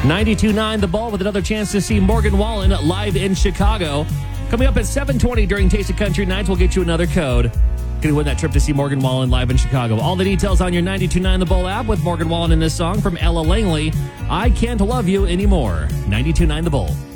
92.9 The Bull with another chance to see Morgan Wallen live in Chicago. Coming up at 7:20 during Taste of Country Nights, we'll get you another code. Going to win that trip to see Morgan Wallen live in Chicago. All the details on your 92.9 The Bull app with Morgan Wallen in this song from Ella Langley, I Can't Love You Anymore. 92.9 The Bull.